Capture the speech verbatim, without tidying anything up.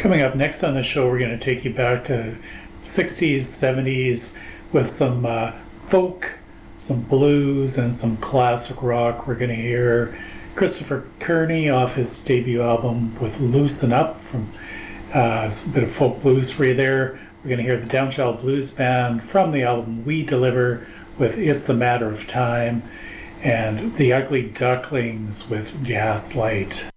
Coming up next on the show, we're going to take you back to sixties, seventies with some uh, folk, some blues, and some classic rock. We're going to hear Christopher Kearney off his debut album with Loosen Up, from uh, a bit of folk blues for you there. We're going to hear the Downchild Blues Band from the album We Deliver with It's a Matter of Time, and the Ugly Ducklings with Gaslight.